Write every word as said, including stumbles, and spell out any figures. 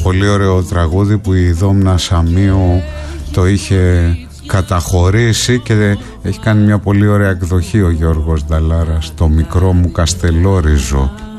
πολύ ωραίο τραγούδι που η Δόμνα Σαμίου το είχε καταχωρήσει και έχει κάνει μια πολύ ωραία εκδοχή ο Γιώργος Νταλάρας, το μικρό μου Καστελόριζο.